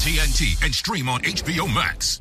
TNT and stream on HBO Max.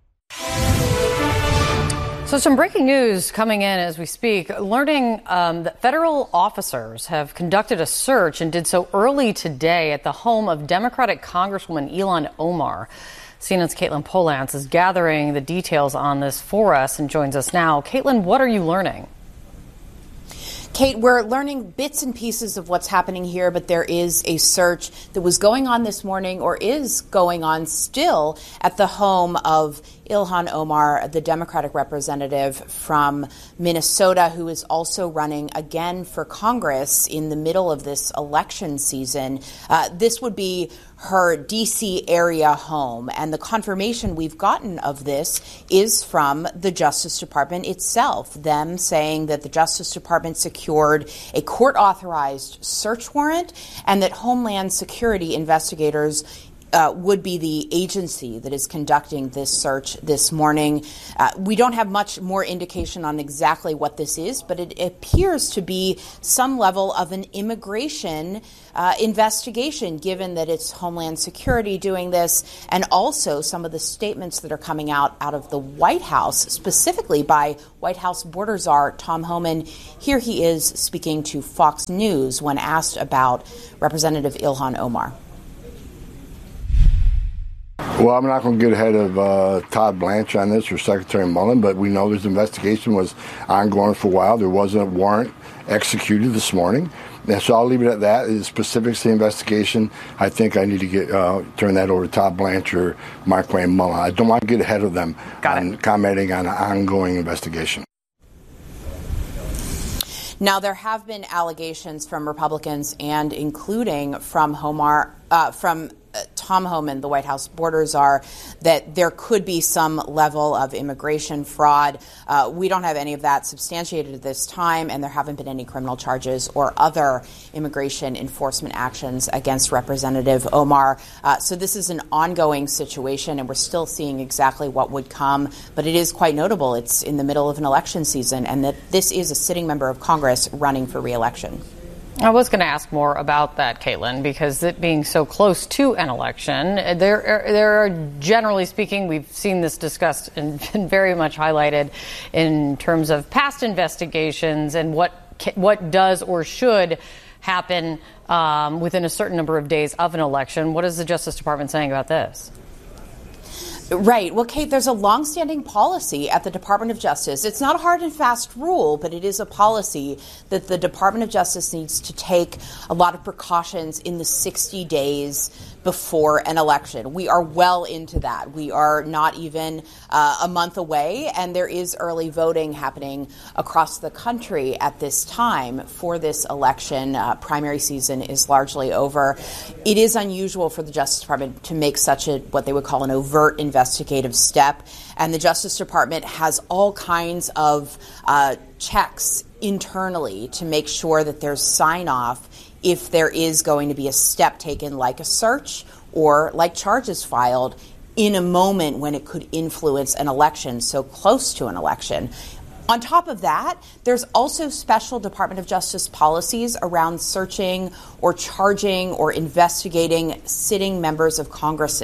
So some breaking news coming in as we speak, learning that federal officers have conducted a search and did so early today at the home of Democratic Congresswoman Ilhan Omar. CNN's Caitlin Polantz is gathering the details on this for us and joins us now. Caitlin, what are you learning? Kate, we're learning bits and pieces of what's happening here, but there is a search that was going on this morning or is going on still at the home of Ilhan Omar, the Democratic representative from Minnesota, who is also running again for Congress in the middle of this election season. This would be her D.C. area home, and the confirmation we've gotten of this is from the Justice Department itself, them saying that the Justice Department secured a court-authorized search warrant and that Homeland Security investigators would be the agency that is conducting this search this morning. We don't have much more indication on exactly what this is, but it appears to be some level of an immigration investigation, given that it's Homeland Security doing this, and also some of the statements that are coming out of the White House, specifically by White House border czar Tom Homan. Here he is speaking to Fox News when asked about Representative Ilhan Omar. Well, I'm not going to get ahead of Todd Blanche on this or Secretary Mullen, but we know this investigation was ongoing for a while. There wasn't a warrant executed this morning. And so I'll leave it at that. The specifics of the investigation, I think I need to turn that over to Todd Blanche or Mark Wayne Mullen. I don't want to get ahead of them on commenting on an ongoing investigation. Now, there have been allegations from Republicans and including from Tom Homan, the White House border czar, that there could be some level of immigration fraud. We don't have any of that substantiated at this time, and there haven't been any criminal charges or other immigration enforcement actions against Representative Omar. So this is an ongoing situation, and we're still seeing exactly what would come. But it is quite notable. It's in the middle of an election season, and that this is a sitting member of Congress running for re-election. I was going to ask more about that, Caitlin, because it being so close to an election, there are, generally speaking, we've seen this discussed and been very much highlighted in terms of past investigations and what does or should happen within a certain number of days of an election. What is the Justice Department saying about this? Right. Well, Kate, there's a longstanding policy at the Department of Justice. It's not a hard and fast rule, but it is a policy that the Department of Justice needs to take a lot of precautions in the 60 days before an election. We are well into that. We are not even a month away, and there is early voting happening across the country at this time for this election. Primary season is largely over. It is unusual for the Justice Department to make such what they would call an overt investigative step, and the Justice Department has all kinds of checks internally to make sure that there's sign-off if there is going to be a step taken like a search or like charges filed in a moment when it could influence an election so close to an election. On top of that, there's also special Department of Justice policies around searching or charging or investigating sitting members of Congress.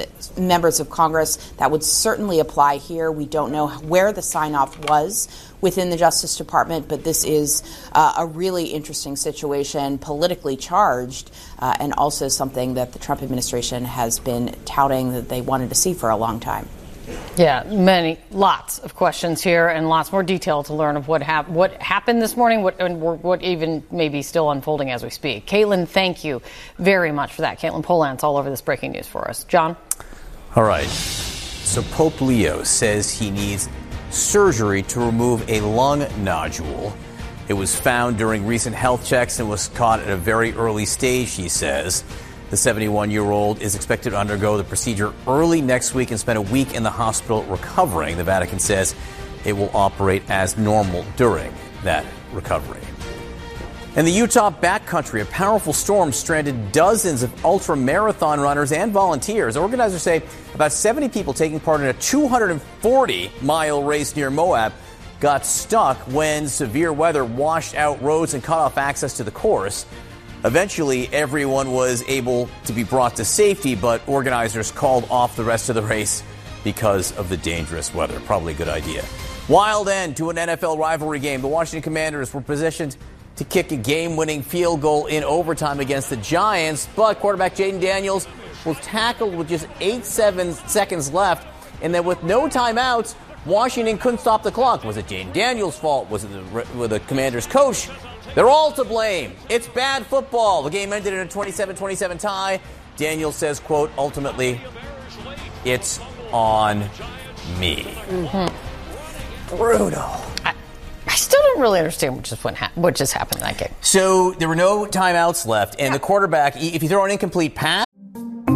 That would certainly apply here. We don't know where the sign-off was within the Justice Department, but this is a really interesting situation, politically charged, and also something that the Trump administration has been touting that they wanted to see for a long time. Yeah, lots of questions here and lots more detail to learn of what happened this morning, what even may be still unfolding as we speak. Caitlin, thank you very much for that. Caitlin Polantz all over this breaking news for us. John? All right. So Pope Leo says he needs surgery to remove a lung nodule. It was found during recent health checks and was caught at a very early stage, he says. The 71-year-old is expected to undergo the procedure early next week and spend a week in the hospital recovering. The Vatican says it will operate as normal during that recovery. In the Utah backcountry, a powerful storm stranded dozens of ultra-marathon runners and volunteers. Organizers say about 70 people taking part in a 240-mile race near Moab got stuck when severe weather washed out roads and cut off access to the course. Eventually, everyone was able to be brought to safety, but organizers called off the rest of the race because of the dangerous weather. Probably a good idea. Wild end to an NFL rivalry game. The Washington Commanders were positioned to kick a game-winning field goal in overtime against the Giants, but quarterback Jaden Daniels was tackled with just 7 seconds left, and then with no timeouts, Washington couldn't stop the clock. Was it Jaden Daniels' fault? Was it the Commanders' coach? They're all to blame. It's bad football. The game ended in a 27-27 tie. Daniels says, quote, ultimately, it's on me. Mm-hmm. Brutal. I still don't really understand what just happened in that game. So there were no timeouts left, and the quarterback, if you throw an incomplete pass,